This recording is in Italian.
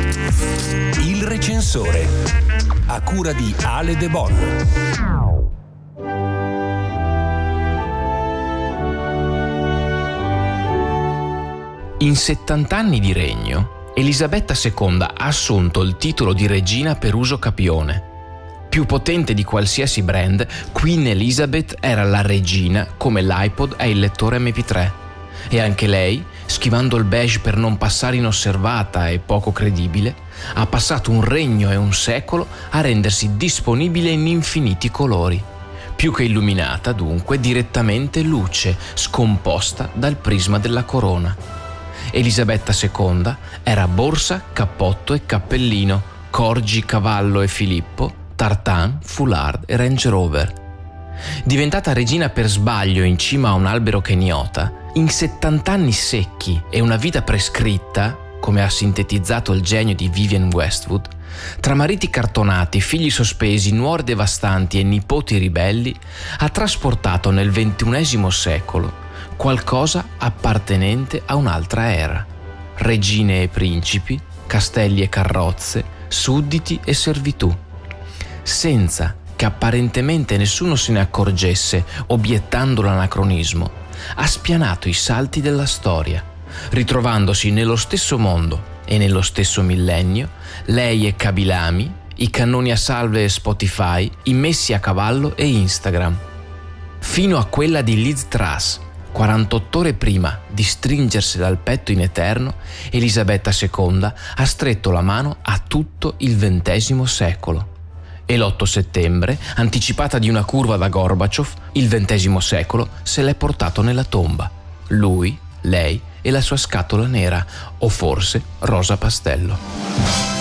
Il recensore, a cura di Ale De Bon. In 70 anni di regno, Elisabetta II ha assunto il titolo di regina per uso capione. Più potente di qualsiasi brand, Queen Elizabeth era la regina come l'iPod è il lettore MP3. E anche lei, schivando il beige per non passare inosservata e poco credibile, ha passato un regno e un secolo a rendersi disponibile in infiniti colori. Più che illuminata, dunque, direttamente luce, scomposta dal prisma della corona. Elisabetta II era borsa, cappotto e cappellino, corgi, cavallo e Filippo, tartan, foulard e Range Rover. Diventata regina per sbaglio in cima a un albero keniota, in 70 anni secchi e una vita prescritta, come ha sintetizzato il genio di Vivienne Westwood, tra mariti cartonati, figli sospesi, nuori devastanti e nipoti ribelli, ha trasportato nel XXI secolo qualcosa appartenente a un'altra era. Regine e principi, castelli e carrozze, sudditi e servitù. Senza che apparentemente nessuno se ne accorgesse, obiettando l'anacronismo, ha spianato i salti della storia, ritrovandosi nello stesso mondo e nello stesso millennio, lei e Kabilami, i cannoni a salve e Spotify, i messi a cavallo e Instagram. Fino a quella di Liz Truss, 48 ore prima di stringersi dal petto in eterno, Elisabetta II ha stretto la mano a tutto il XX secolo. E l'8 settembre, anticipata di una curva da Gorbaciov, il XX secolo se l'è portato nella tomba. Lui, lei e la sua scatola nera, o forse rosa pastello.